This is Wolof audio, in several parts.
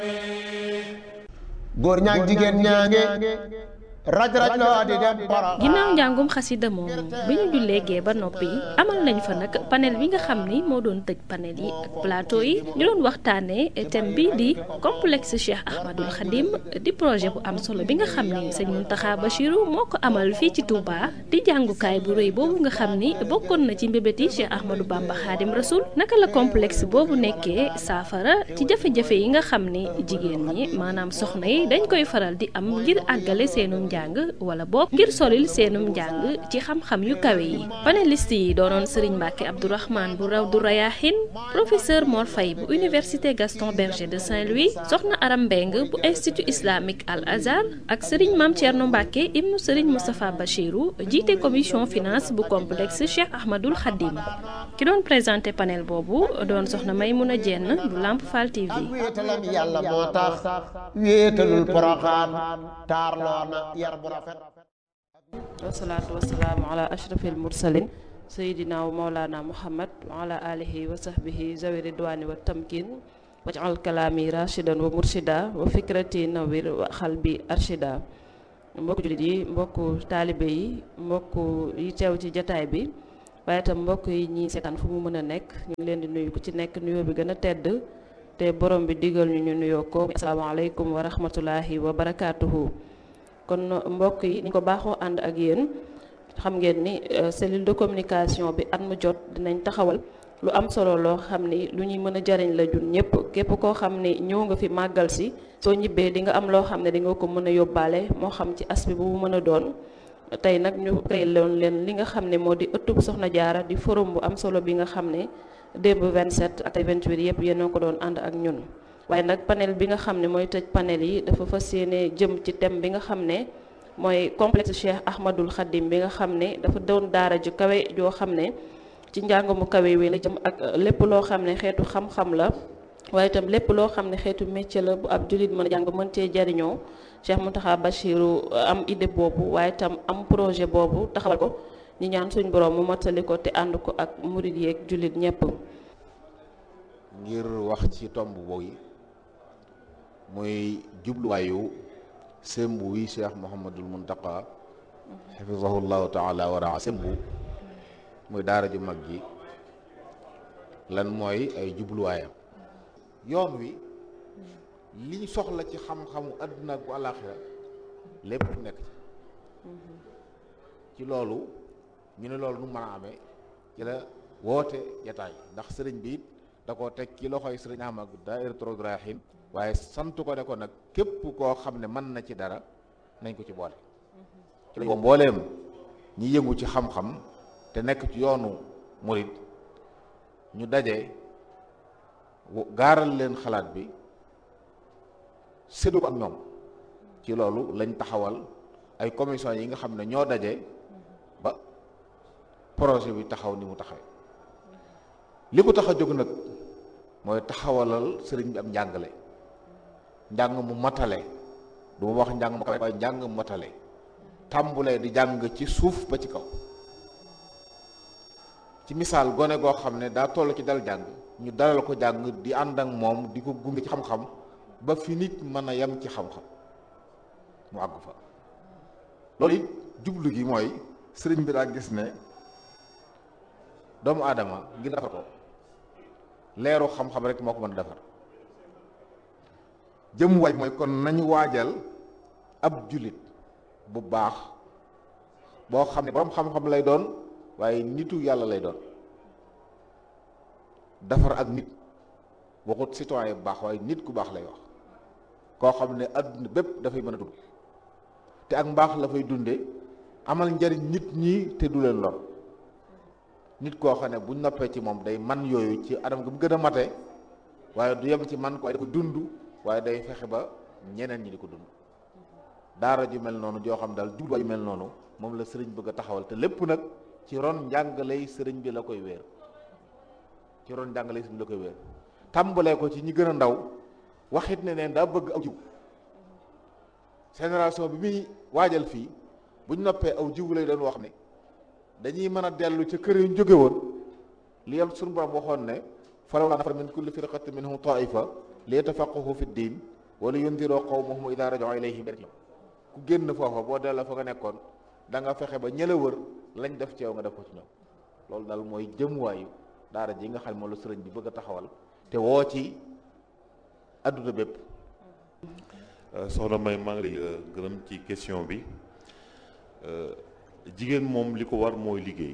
góor ñaag jigéen ñaange raj raj loo di dem ginnaaw njàngum xasida moomu bi ñu jullee gee ba noppi amal nañ fa nag panel bi nga xam ni moo doon tëj panel yi ak plateau yi ñu doon waxtaanee thème bi di complexe Cheikh Ahmadul Khadim di projet bu am solo bi nga xam ni sëñ Mountakha Bachirou moo ko amal fii ci Touba di jàngukaay bu rëy boobu nga xam ni bokkoon na ci mbébéti Cheikh Ahmadou Bamba Khadim Rasoul naka la complexe boobu nekkee saafara ci jafe-jafe yi nga xam ni jigéen ñi maanaam soxna yi dañ koy faral di am ngir àggale seenum njàng wala boog ngir solil seenum njàng ci xam-xam yu kawe yi panéliste yi doonoon Serigne Mbacke Abdourahmane bu Rawdu Rayahin professeur Mor Faye bu université Gaston Berger de Saint-Louis soxna Aram Mbeng bu institut islamique Al Azhar ak Serigne Mame Thierno Mbacke ibnu Serigne Moustapha Bachirou jiite commission finance bu complexe Cheikh Ahmadul Khadim ki doon présenté panel boobu doon soxna Maymouna Dieng bu Lamp Fall TV. wéetalam yàlla moo tax wéetalul Poroxaan taarloo na yar bu rafet. wasalaatu wasalaamu ala ashrafil mursalin sayidina wa maulana muhammad wa ala alihi wa sahbihi zawi ridwani wa tamkin waj'al kalaami rashidan wa murshida wa fikrati nawir wa xalbi arshida mbokku jullit yi mbokku taalibe yi mbokku yi teew ci jataay bi waaye itam mbokk yi ñi seetaan fu mu mën a nekk ñu ngi leen di nuyu ku ci nekk nuyoo bi gën a tedd te borom bi digal ñu nuyoo ko asalaamaaleykum wa rahmatullahi wa barakaatuhu. kon mbokk yi ni ko baaxoo ànd ak yéen xam ngeen ni cellule de communication bi at mu jot dinañ taxawal lu am solo loo xam ni lu ñuy mën a jariñ la jun ñëpp képp koo xam ni ñëw nga fi màggal si soo ñibbee di nga am loo xam ne di nga ko mën a yóbbaale moo xam ci aspect bu mu mën a doon. tey nag ñu créé loon leen li nga xam ne moo di ëttub Soxna Jaara di forum bu am solo bi nga xam ne démb 27 ak 28 yëpp yéen a ko doon ànd ak ñun. waaye nag panel bi nga xam ne mooy tëj panel yi dafa fas yéene jëm ci thème bi nga xam ne mooy complexe Cheikh Ahmadul Khadim bi nga xam ne dafa doon daara ju kawe joo xam ne ci njàng mu kawe wi la jëm ak lépp loo xam ne xeetu xam-xam la waaye itam lépp loo xam ne xeetu métier la bu ab jullit mën a jàng mën cee jariñoo Cheikh Mountakha Bachirou am idée boobu waaye itam am projet boobu taxawal ko ñi ñaan suñ borom mu mottali ko te ànd ko ak murid yeeg jullit ñëpp. ngir wax ci tomb boobu muy jubluwaayu sembu wi Cheikh Mouhamadul Mountakha xafizahullahu taala wa raa sembu muy daara ju mag ji lan mooy ay jubluwaayam yoon wi liñ soxla ci xam-xamu àdduna ak bu àllaaxira lépp nekk ci loolu ñu ne loolu nu mën a amee ci la woote jataay ndax sëriñ bi it da koo teg ci loxoy sëriñ Ahmad daayiratu Rawdu Rayaahiin waaye sant ko ne ko nag képp koo xam ne mën na ci dara nañ ko ci boole ci la mbooleem ñi yëngu ci xam-xam te nekk ci yoonu murid ñu daje gaaral leen xalaat bi séddu ko ak ñoom ci loolu lañ taxawal ay commission yi nga xam ne ñoo daje ba projet bi taxaw ni mu taxawee li ko tax a jóg nag mooy taxawalal sëriñ bi am njàngale njàng mu matale du ma wax njàng mu kawe waaye njàng mu matale tàmbulee di jàng ci suuf ba ci kaw ci misaal gone goo xam ne daa toll ci dal jàng ñu dalal ko jàng di ànd ak moom di ko gunge ci xam-xam ba fi nit mën a yem ci xam-xam mu àggu fa loolu it jublu gi mooy sëriñ bi daa gis ne doomu aadama ngir defar ko leeru xam-xam rek moo ko mën a defar jëm waaj mooy kon nañu waajal ab jullit bu baax boo xam ne borom xam-xam lay doon waaye nitu yàlla lay doon defar ak nit waxut citoyen bu baax waaye nit ku baax lay wax koo xam ne adduna bépp dafay mën a dund te ak mbaax la fay dunde amal njariñ nit ñi te du leen lor nit koo xam ne buñ noppee ci moom day man yooyu ci anam gi mu gën a mate waaye du yem ci man ko waaye da ko dund waaye day fexe ba ñeneen ñi di ko dund daara ju mel noonu joo xam daal jubluwaay ju mel noonu moom la sëriñ bëgg a taxawal te lépp nag ci ron njàngaley sëriñ bi la koy wéer ci ron njàngaley sëriñ bi la koy wéer tàmbalee ko ci ñi gën a ndaw waxit ne neen daa bëgg aw jiw génération bi muy waajal fii buñ noppee aw jiw lay doon wax ne dañuy mën a dellu ca kër yu ñu jóge woon li yam suñu borom waxoon ne falawlaa nafara min kulli firqatin minhum taifa li yatafaqqahu fi ddin wala yundiroo qawmahum idaa raja'uu ilayhim ku génn foofa boo delloo fa nga nekkoon da nga fexe ba ñëla wër lañ def ci yow nga def ko ci ñoom. loolu daal mooy jëmuwaayu daara ji nga xam moom la sëriñ bi bëgg a taxawal te woo ci adduna bépp. soxna May maa ngi lay gërëm ci question bi. jigéen moom li ko war mooy liggéey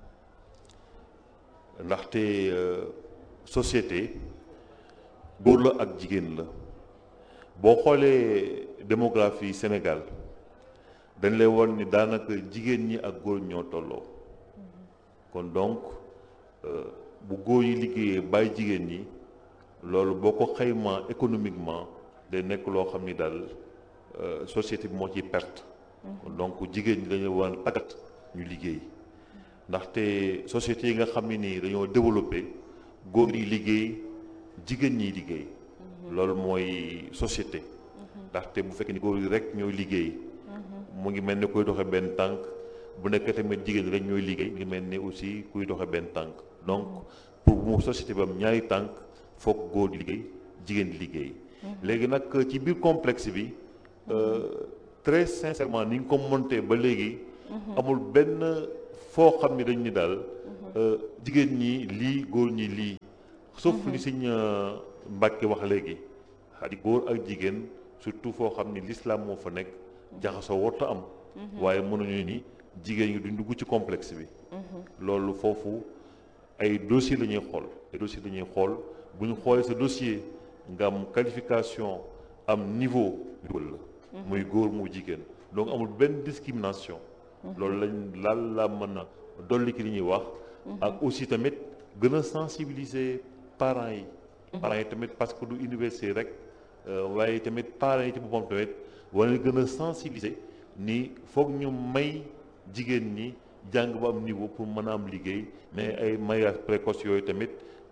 ndaxte société góor la ak jigéen la boo xoolee démographie Sénégal dañ lay won ni daanaka jigéen ñi ak góor ñoo tolloo kon donc bu góor yi liggéeyee bàyyi jigéen ñi loolu boo ko xaymaa économiquement day nekk loo xam ni daal société bi moo ciy perte. donc jigéen ñi dañu war a tàggat ñu liggéey ndaxte société yi nga xam ne nii dañoo développé góor yi liggéey jigéen ñiy liggéey loolu mooy société ndaxte bu fekkee ni góor yi rek ñooy liggéey mu ngi mel ni kuy doxe benn tànk bu nekkee tamit jigéen rek ñooy liggéey mu ngi mel ni aussi kuy doxe benn tànk donc pour mu société bi am ñaari tànk foog góor di liggéey jigéen di liggéey léegi nag ci biir complexe bi très sincèrement ni nga ko monté ba léegi amul benn foo xam ni dañ ni daal jigéen ñi lii góor ñi lii sauf li Sëñ Mbàkke wax léegi xadi góor ak jigéen surtout foo xam ni l'islam moo fa nekk jaxasoo warta am waaye mënuñu ni jigéen ñi duñ dugg ci complexe bi loolu foofu ay dossier la ñuy xool bu ñu xoolee sa dossier nga am qualification am niveau la muy góor mu jigéen donc amul benn discrimination loolu lañ la mën a dolli ki li ñuy wax ak aussi tamit gën a sensibiliser parents yi tamit parce que du université rek waaye tamit parents yi ci boppam tamit war na gën a sensibiliser ni foog ñu may jigéen ñi jàng ba am niveau pour mën a am liggéey mais ay mariage précoce yooyu tamit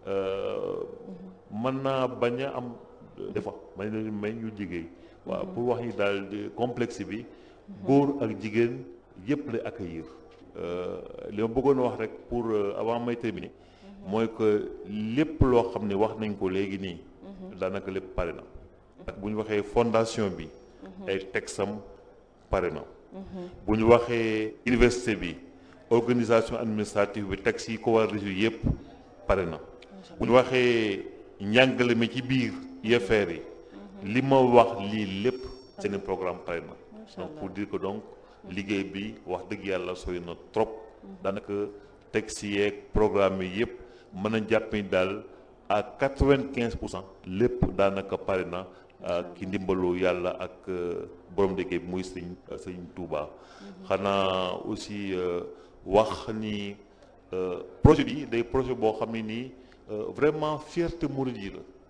mën naa bañ a am defa may leen may ñu liggéey waaw pour wax ni daal complexe bi góor ak jigéen yëpp lay accueillir li ma bëggoon wax rek pour avant may terminer mooy que lépp loo xam ne wax nañ ko léegi nii daanaka lépp pare na ak bu ñu waxee fondation bi ay texam pare na bu ñu waxee université bi organisation administrative bi texte yi ko war a résoudre yëpp pare na bu ñu waxee njàngale mi ci biir UFR yi li ma wax lii lépp seen programme pare na donc pour dire que donc liggéey bi wax dëgg yàlla sori na trop daanaka texte yeeg programme yi yëpp mën a jàpp ni daal à 95% lépp daanaka pare na ki ndimbalu yàlla ak borom liggéey bi muy sëñ Touba xanaa aussi wax ni projet bi day projet boo xam ne nii vraiment fierté mouride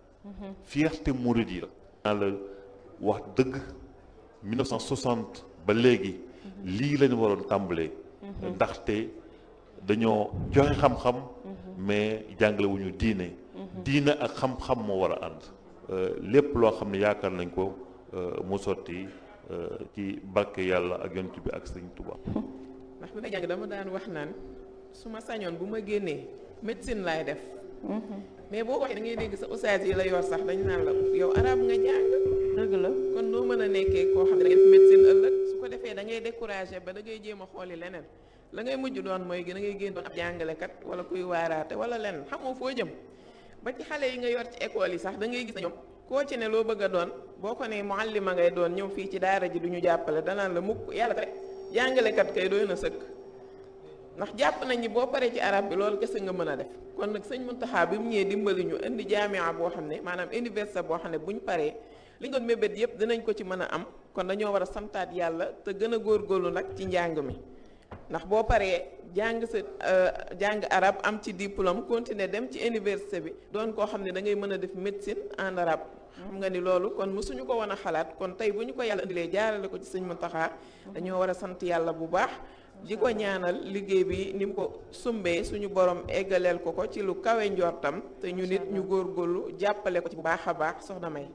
yi la naa la wax dëgg 1960 ba léegi lii lañu waroon tàmbalee ndaxte dañoo joxe xam-xam mais jàngale wu ñu diine ak xam-xam moo war a ànd lépp loo xam ne yaakaar nañ ko mu sotti ci barke yàlla ak yonent bi ak Sëriñ Tuubaa. ndax bi may jàng dama daan wax naan su ma sañoon bu ma génnee médecine laay def mais boo waxee da ngay dégg sa ustaas yi la yor sax dañ naan la yow arab nga jàng dëgg la kon noo mën a nekkee koo xam ne da ngay def médecine ëllëg su ko defee da ngay découragé ba da ngay jéem a xooli leneen la ngay mujj doon mooy da ngay génn doon ab jàngalekat wala kuy waaraate wala leneen xamoo foo jëm ba ci xale yi nga yor ci école yi sax da ngay gis na ñoom koo ci ne loo bëgg a doon boo ko ne muallima ngay doon ñëw fii ci daara ji du ñu jàppale danaan la mukk yàlla rek jàngalekat kay doy na sëkk ndax jàpp nañ ni boo paree ci arab bi loolu kese nga mën a def kon nag sëñ Muntaxa bi mu ñëwee dimbali ñu indi jaamia boo xam ne maanaam université boo xam ne bu ñu paree li ñu doon mébét yëpp dinañ ko ci mën a am kon dañoo war a santaat yàlla te gën a góorgóorlu nag ci njàng mi ndax boo paree jàng sa jàng arab am ci diplôme continuer dem ci université bi doon koo xam ne da ngay mën a def médecine en arabe xam nga ni loolu kon mësuñu ko woon a xalaat kon tey bu ñu ko yàlla indilee jaarale ko ci sëñ Muntaxa dañoo war a sant yàlla bu baax di ko ñaanal liggéey bi ni mu ko sumbee suñu borom eggaleel ko ci lu kawe njortam te ñu nit ñu góorgóorlu jàppale ko ci bu baax a baax soxna May.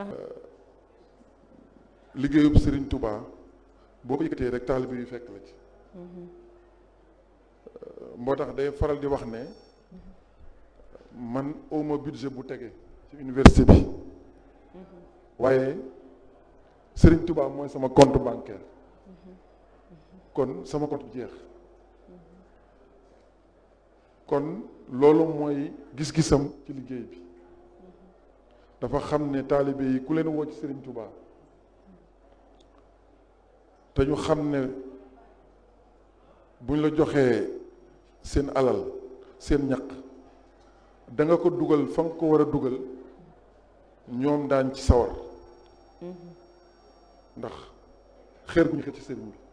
liggéeyub Serigne Touba boo ko yëkkatee rek taalibe yu fekk la ci. moo tax day faral di wax ne man awma budget bu tege ci université bi waaye Serigne Touba mooy sama compte bancaire kon sama compte bi jeex kon loolu mooy gis-gisam ci liggéey bi dafa xam ne taalibe yi ku leen woo ci Serigne Touba te ñu xam ne buñ la joxee seen alal seen ñaq da nga ko dugal fa nga ko war a dugal ñoom daañ ci sawar ndax xeer bu ñu xëcc ci sëriñ bi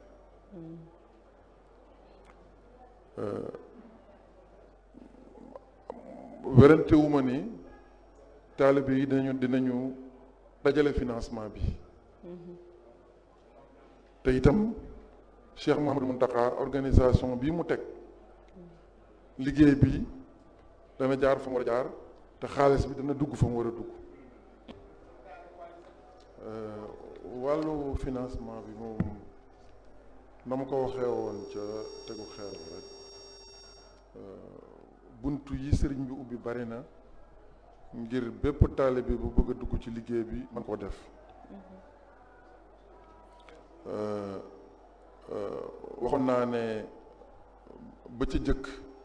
werante wu ma ni taalibe yi dinañu dajale financement bi te itam Cheikh Mouhamadou Mountakha organisation bii mu teg liggéey bi dana jaar fa mu war a jaar te xaalis bi dana dugg fa mu war a dugg wàllu financement bi moom na ma ko waxee woon ca tegu xeer rek buntu yi sëriñ bi ubbi bari na ngir bépp taalibe bu bëgg a dugg ci liggéey bi man koo def waxoon naa ne ba ci jëkk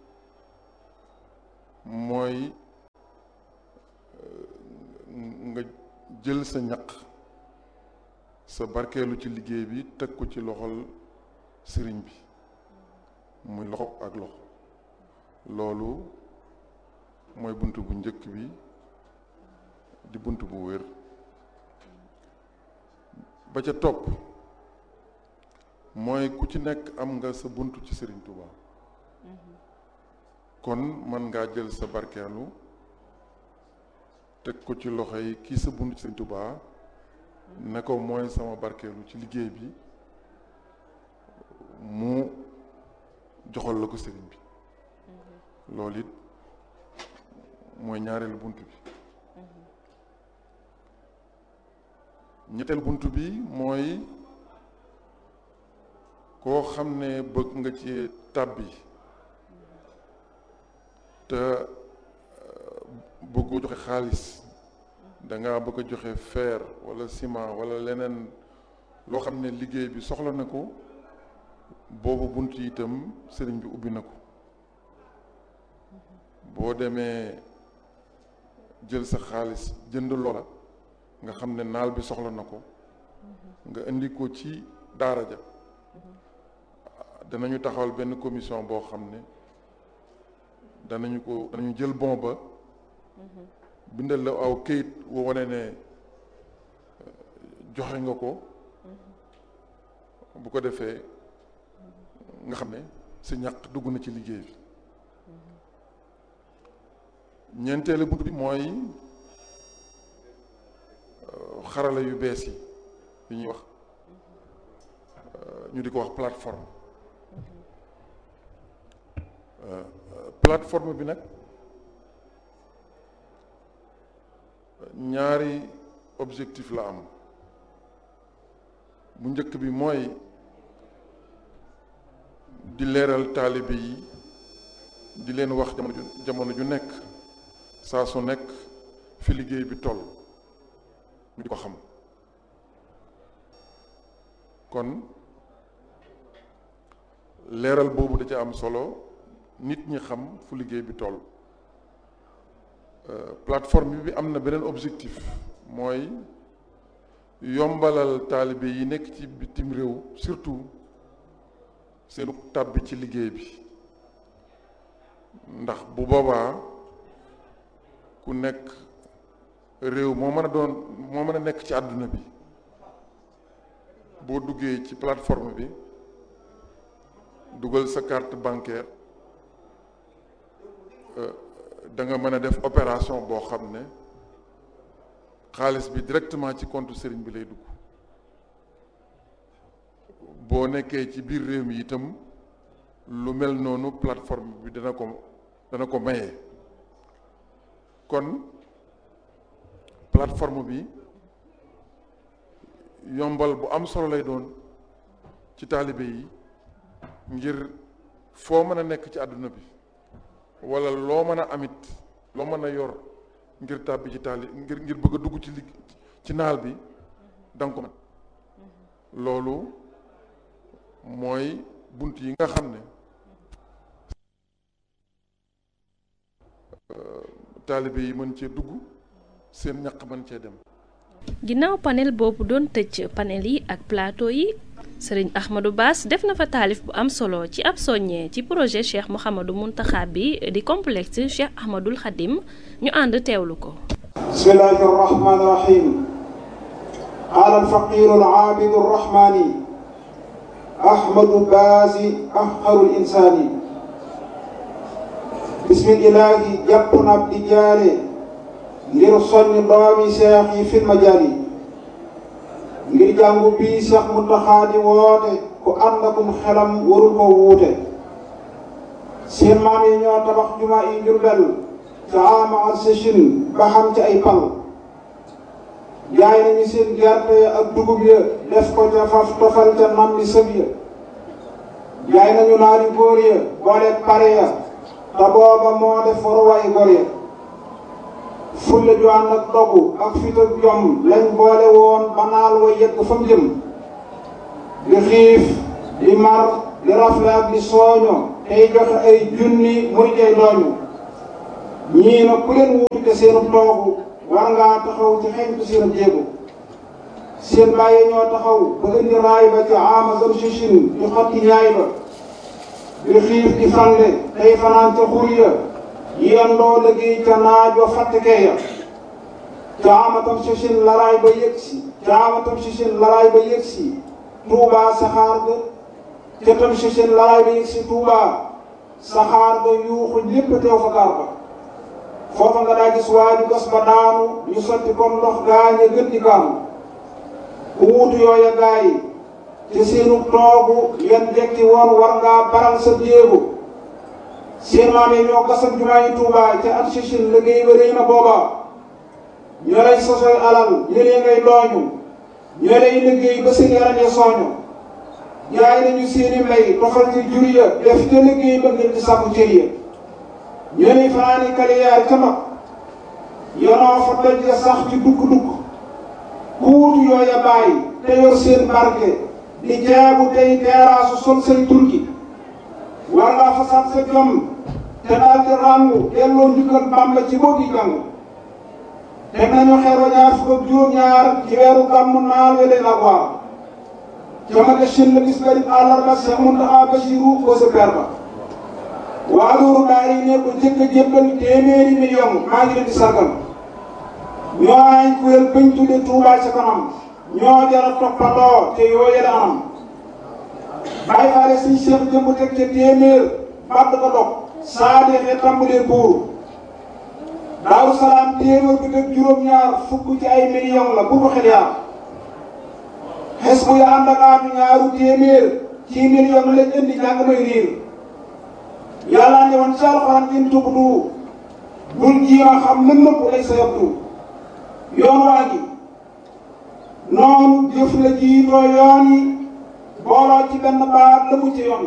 mooy nga jël sa ñaq sa barkeelu ci liggéey bi teg ko ci loxol sëriñ bi muy loxo ak loxo loolu mooy bunt bu njëkk bi di bunt bu wér ba ca topp mooy ku ci nekk am nga sa bunt ci Sëriñ Tuuba kon mën ngaa jël sa barkeelu teg ko ci loxo yi kii sa bunt ci Sëriñ Tuuba ne ko mooy sama barkeelu ci liggéey bi mu joxal la ko sëriñ bi loolu it mooy ñaareelu bunt bi ñetteel bunt bi mooy koo xam ne bëgg nga ci tàbbi te bëggoo joxe xaalis danga bëgg a joxe fer wala ciment wala leneen loo xam ne liggéey bi soxla na ko boobu bunt yi itam sëriñ bi ubbi na ko boo demee jël sa xaalis jënd loola nga xam ne naal bi soxla na ko nga indi ko ci daara ja danañu taxawal benn commission boo xam ne danañu jël bon ba bindal la aw këyit woo wane ne joxe nga ko bu ko defee nga xam ne sa ñàq dugg na ci liggéey bi ñeenteelu bunt bi mooy xarala yu bees yi ñuy wax ñu di ko wax plateforme plateforme bi nag ñaari objectif la am bu njëkk bi mooy di leeral taalibe yi di leen wax jamono ju nekk saa su nekk fi liggéey bi toll ñu di ko xam kon leeral boobu da ca am solo nit ñi xam fu liggéey bi toll plateforme bi am na beneen objectif mooy yombalal taalibe yi nekk ci bitim réew surtout seenu tàbbi ci liggéey bi ndax bu boobaa ku nekk réew moo mën a nekk ci àdduna bi boo duggee ci plateforme bi dugal sa carte bancaire da nga mën a def opération boo xam ne xaalis bi directement ci compte sëriñ bi lay dugg boo nekkee ci biir réew mi itam lu mel noonu plateforme bi dana ko maye kon plateforme bi yombal bu am solo lay doon ci taalibe yi ngir foo mën a nekk ci àdduna bi wala loo mën a amit loo mën a yor ngir tàbbi ci ngir bëgg a dugg ci naal bi da nga ko mat loolu mooy bunt yi nga xam ne taalibe yi mën cee dugg seen ñaq mën cee dem. ginnaaw panel boobu doon tëj panel yi ak plateau yi sëriñ Ahmadou Bass def na fa taalif bu am solo ci ab soññee ci projet Cheikh Mouhamadou Mountakha bi di complexe Cheikh Ahmadoul Khadim ñu ànd teewlu ko. bismillahi rahmani rahim qaala alfaqiru alaabidu arrahmani Ahmadou Bass afqarul insaani bismillahi jàpp na di jaare ngir soññ doomi seex yi fil majaali ngir jàngu bii Seex Muntaxa di woote ku ànd akum xelam warul ko wuute seen maam yi ñoo tabax juma yi Jurbel ca ama ak sëchin ba xam ci ay pal jaay nañu seen gerte ya ak dugub ya def ko ca faf tofal ca nam li sëb ya jaay nañu naari góor ya boole pare ya te booba moo def waruwaay góor ya fulle ju ànd ak dogu ak fit ak jom lañ boole woon ba naal wa yegg fa mu jëm di xiif di mar di rafle ak di sooño tey joxe ay junni muy tey dooñu ñii na ku leen wuutu te seenu toogu war ngaa taxaw ci xeñtu seen jéego seen bàyyi ñoo taxaw ba indi raay ba ci ama zam sichin di xotti ñaay ba di xiif di fande tey fanaan ca xur ya yendoo liggéey ca naajoo fàttekee ya caamatam sichin laraay ba yëgsi caamatam sichin laraay ba yëgsi tuubaa saxaar ga ca tam sichin laraay ba yëgsi tuubaa saxaar ga yuuxu lépp teew fa gaar ba foofa nga daa gis waaju gas ba daanu ñu sotti comme ndox gaañe gën di kaanu ku wuutu yooya gaa yi ci seenu toogu yan dekki woon war ngaa baral sa jéego seen maam yi ñoo gasam jumaa yi Tuubaa ca at sichin liggéey ba rëy na booba ñoo lay sosoy alal ñëlee ngay dooñu ñoo lay liggéey ba seen yaram ya sooñu jaay nañu seeni mbay tofal ci jur ya def te liggéey ba ngir di sàkku cër ya ñoo lay fanaani kaliyaar ca mag yonoo fa doj ya sax ci dukk-dukk ku wutu yooya bàyyi te yor seen barke di jaabu tey teeraasu sol say turki war ngaa fasaat sa jom te daal di ràngu delloo njukkal Bàmba ci boo gi jàng teg nañu xeer wa ñaar fukk ak juróom-ñaar ci weeru gàmmu naal wele la waar ca maga shin la bis bari àllarba Seex Muntaxa Basiru ko sa per ba waa loolu daal yi ne ko jëkk a jébbal téeméeri million maa ngi leen di sargal ñoo ay kuréel bañ tudde Tuubaa ca kanam ñoo jara toppandoo te yooye la anam bàyyi faale suñ Seex jëmb teg ca téeméer bàdd ko dog saa deexee tàmbalee buur Daaru Salaam téeméer bi teg juróom-ñaar fukk ci ay million la bu ko xel yaa xes bu ya ànd ak aatu ñaaru téeméer ci million lañ indi jàng may riir yàlla ne woon ci alxuraan in tubdu bul jiima xam lën nëpp lay sa yabdu yoon waa ngi noonu jëf la jiitoo yoon yi booloo ci benn baat la mu ci yoon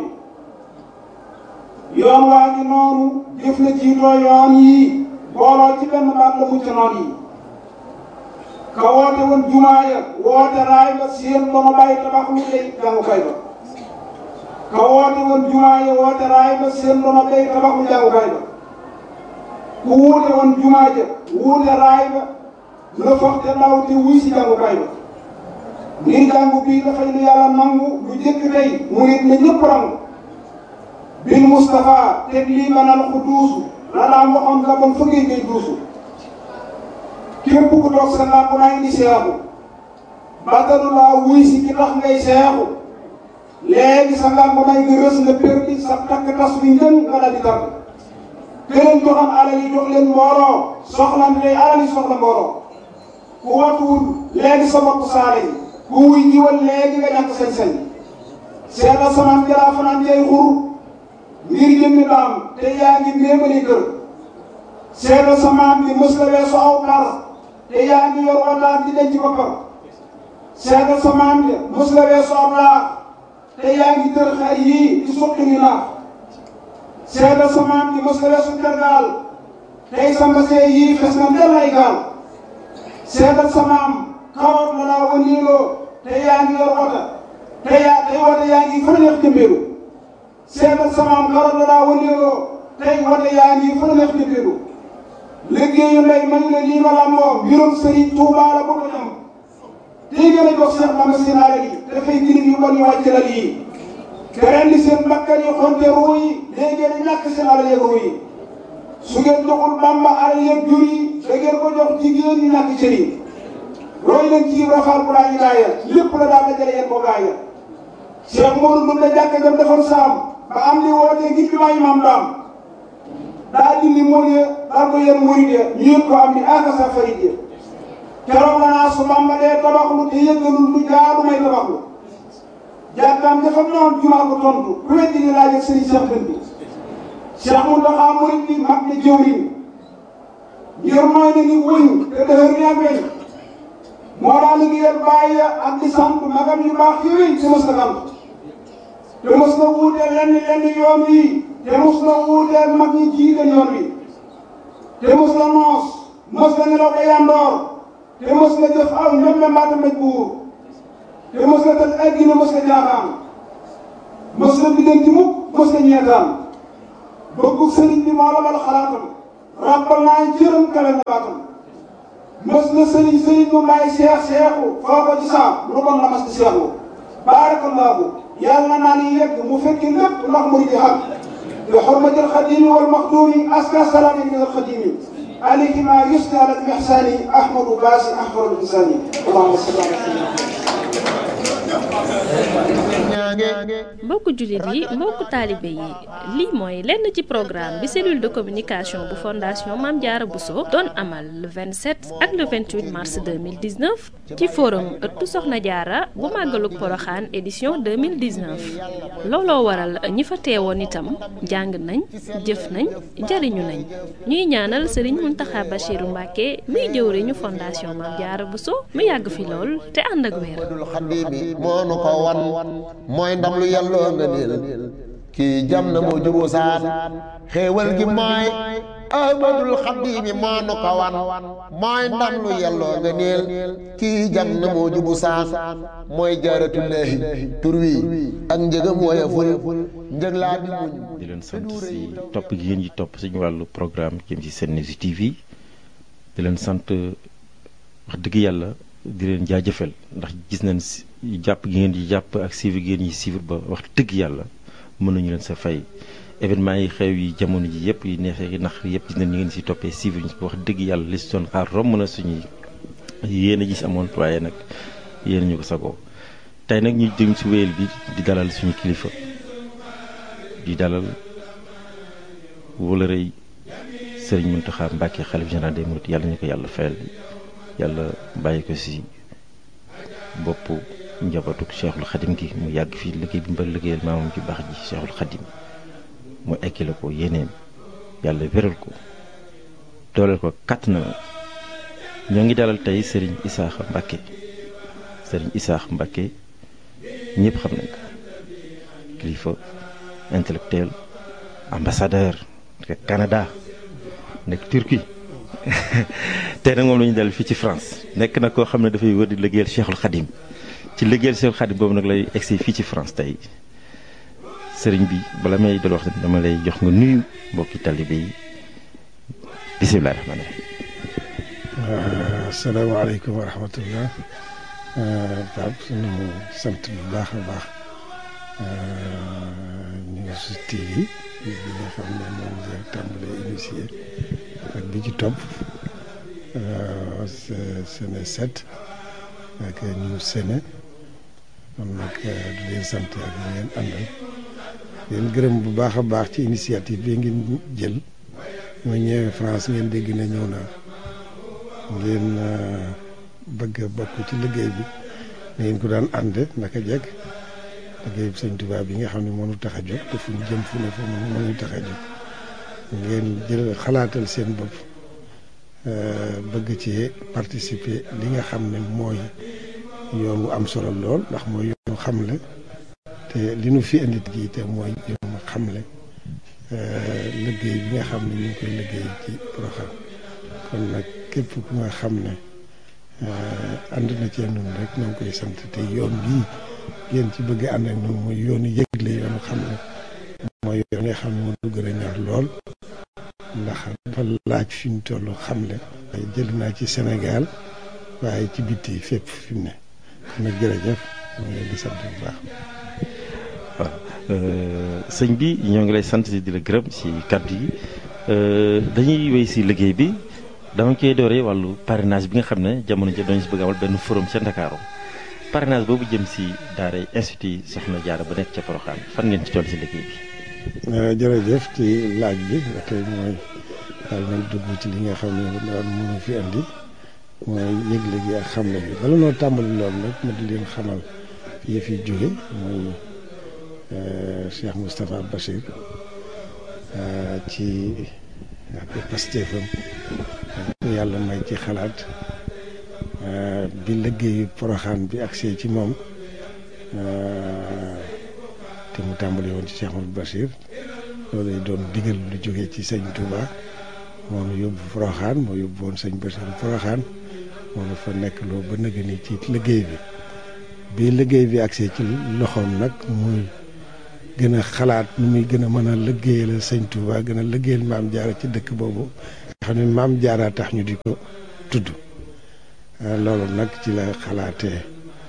yi yoon waa ngi noonu jëf la jiitoo yoon yi booloo ci benn baat la mu ci noon yi ka woote woon jumaa ya woote raay ba seen dono bàyyi tabax lu tey jàngukaay ba ka woote woon jumaa ya woote raay ba seen dono bàyyi tabax lu jàngukaay ba ku wuute woon jumaa ja wuute raay ba la foog te daw te wuy si jàngukaay ba ngir jàngu bii dafay lu yàlla nangu lu jëkk tey murit na ñëpp rangu bil Mustafa teg lii manal ku duusu la daan waxoon la bon fëggee ngay duusu képp ku toog sa làmp naa indi seexu batalu laa wuy si ki tax ngay seexu léegi sa làmp naa nga rës nga perdi sa takk tas wi njën nga daal di tàgg këleen joxam alal yi jox leen mbooloo soxlante tey alal yi soxla mbooloo ku watuwul léegi sa bopp saale yi ku wuy jiwal léegi nga ñàkk sañ-sañ seetal samaan jalaa fanaan jay xur ngir jëmmi daam te yaa ngi méemali kër seetal samaan bi mës la weesu aw par te yaa ngi yor wataan di denc boppam seetal samaan bi mës la weesu aw laax te yaa ngi tër xar yii di suqi ni naax seetal samaan bi mës la weesu tergaal tey sa mbasee yii fes na del ay gaal seetal samaam karoot la laa wëndeeloo te yaa ngi yor wota tey wota yaa ngi fa neex jëmbeelu seetal samaam karoot la laa wëndeeloo tey wota yaa ngi fa neex jëmbeelu liggéeyu ndey mañ la lii ma lamboo mbirum Sëriñ Tuubaa la bëgg ñam tey gën a jox Seex Bamba sinaara yi dafay girib yu bon yu wàcc la lii te ren di seen bakkan yi xonte ruu yi léegi da ñàkk seen alal yeeg ruu yi su ngeen joxul Bamba alal yeeg jur yi da ngeen ko jox jigéen ñi ñàkk cër yi roy leen ci rafaal bu laa ñu gaaya lépp la daal dajale yéen ko gaaya Cheikh Modou Ndoum la jàkk jam defoon saam ba am li wootee ngir bi maa imaam daam daa dindi mool ya daal ko yéen murid ya ñu yëg ko am ni akasa farid ya keroog la naa su Bamba dee tabaxlu te yëggalul lu jaadu may tabaxlu jàkkaam dafa noon jumaa ko tontu ku weddi ni laaj ak sëriñ Cheikh Bën bi Cheikh Mountakha murid bi mag na jëwriñ ngir mooy na ni wëñ te dëhër ni ak weñ moo daa liggéeyal bàyyi ak di sant magam yu baax yooyu te mos na sant te mos na wuuteel lenn yoon wi te mos na wuuteel mag ñi jiite yoon wi te mos na noos mos na nelaw ba yandoor te mos na jëf aw ñoom la mbaata mbéj buur te mos na tal addina mos na jaaxaan mos na biddanti mukk mos na ñeetaan bëggu sëriñ bi moo la bal xalaatam ràbbal naa jërëm kale na baatam mos na sëriñ mu may seexu foo ko ci saam lu bon la mas di seexu baarakallaahu yàlla naa ni yegg mu fekki lépp ndax murid yi xam bi xurmatil xadimi wal maxduumi aska salaami min al xadimi alayhi ma yusni ala al ihsani ahmadu baasi ahmadul insani allahumma salli ala sayyidina mbokku jullit yi mbokku taalibe yi lii mooy lenn ci programme bi cellule de communication bu fondation Mame Diarra Bousso doon amal le 27 ak le 28 mars 2019 ci forum ëttu Soxna Diarra bu màggalug Poroxaan édition 2019 looloo waral ñi fa teewoon itam jàng nañ jëf nañ jariñu nañ ñuy ñaanal Serigne Mountakha Bachirou Mbacké muy jëwriñu fondation Mame Diarra Bousso mu yàgg fi lool te ànd ak wér. mooy ndam lu yàlloo nga niil kii jam na moo juboo saan xéewal gi mooy ahmadul xadimi moo nu ko wan mooy ndam lu yàlloo nga niil kii jam na moo jubu saan mooy jaaratullaahi tur wi ak njëgam wooya ful njëg laa di muñ di leen sant si topp gi ngeen ji topp suñu wàllu programme jëm ci Senews TV di leen sant wax dëgg yàlla di leen jaajëfal ndax gis nañ jàpp gi ngeen di jàpp ak suivre gi ngeen ñi suivre ba wax dëgg yàlla mën nañu leen sa fay événement yi xew yi jamono ji yëpp yi neexee yi nax yëpp gis nañ ñu ngeen si toppee suivre ñu wax dëgg yàlla li si doon xaar romb na suñuy yéen a gis amoon waaye nag yéen ñu ko sagoo tey nag ñu jëm si wéyal bi di dalal suñu kilifa di dalal wala rëy Serigne Mountakha Mbacké xalif général des mourides yàlla ñu ko yàlla fayal yàlla bàyyi ko si bopp njabootuk Cheikhul Khadim gi mu yàgg fii liggéey bi mu bari liggéeyal maamam ci baax ji Cheikhul Khadim mu ekkile ko yéeneem yàlla wéral ko dooleel ko kàtt na ñoo ngi dalal tey Serigne Issakha Mbacké Serigne Issakha Mbacké ñëpp xam nañ ko kilifa intellectuel ambassadeur nekk Canada nekk Turquie tey nag moom la ñu dal fii ci France nekk na koo xam ne dafay wër di liggéeyal Cheikhul Khadim ci liggéeyal Cheikhul Khadim boobu nag lay egsi fii ci France tey sëriñ bi bala may dal wax dama lay jox nga nuyu mbokki talibé yi bisimilah rahmaani rahiim. asalaamaaleykum wa rahmatullah. Pape sunu sant bu baax a baax News TV bi nga xam ne moom la tàmbalee initié ak bi ci topp Séné 7 ak News Séné kon nag di leen sant ak li ngeen àndal leen gërëm bu baax a baax ci initiative bi ngeen jël ma ñëwee France ngeen dégg na ñëw naa ngeen bëgg a bokk ci liggéey bi na ngeen ko daan ànde naka jekk liggéey bi Sëñ Tuubaa bi nga xam ne moo ñu tax a jóg te fu ñu jëm fu ne fa moo ñu tax a jóg ngeen jël xalaatal seen bopp bëgg ci participer li nga xam ne mooy yoon wu am solo lool ndax mooy yoon xamle te li nu fi indi gi te mooy yoon xamle liggéey bi nga xam ne ñu ngi koy liggéey ci Porokhane kon nag képp ku nga xam ne ànd na cee nun rek ñoo ngi koy sant te yoon bii ngeen ci bëgg ànd ak ñun mooy yoonu yëgle yoonu xam ne mooy yoon nga xam ne moo du gën a ñor lool ndax dafa laaj fi mu toll xamle jël naa ci Sénégal waaye ci bitti fépp fi mu ne kon nag jërëjëf ñu ngi leen di sant bu baax. waaw sëñ bi ñoo ngi lay sant di la gërëm si kàddu yi dañuy wéy si liggéey bi dama koy dooree wàllu parrainage bi nga xam ne jamono ji dañu si bëgg amal benn forum ca Ndakaaru parrainage boobu jëm si daara institut Soxna Jaara ba nekk ca Porokhane fan ngeen ci toll si liggéey bi. jërëjëf ci laaj bi tey mooy daal nañ dugg ci li nga xam ne daal mënu fi andi mooy yëgle gi ak xamle bi bala noo tàmbali loolu nag ma di leen xamal yëf yi jóge mooy Cheikh Moustapha Bachir ci ak pastéefam yàlla may ci xalaat bi liggéeyu Porokhane bi agsee ci moom te mu tàmbali woon ci Cheikh Mouhamadou Bachir loolu lay doon digal lu jógee ci sëñ Touba moo nu yóbbu Porokhane moo yóbbu woon sëñ Bachir Porokhane moo nu fa nekk loo ba nëgë ni ci liggéey bi liggéey bi agsee ci loxoom nag muy gën a xalaat nu muy gën a mën a liggéeyal sëñ Touba gën a liggéeyal Maam Jaara ci dëkk boobu nga xam ne Maam Jaara tax ñu di ko tudd loolu nag ci la xalaatee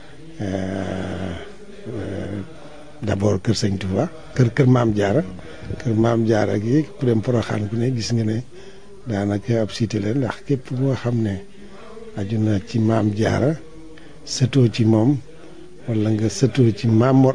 d'abord kër sëñ Touba kër Maam Jaara gi ku dem Porokhane ku ne gis nga ne daanaka ab cité la ndax képp moo xam ne aju na ci Maam Jaara sëtoo ci moom wala nga sëtoo ci Maam Mor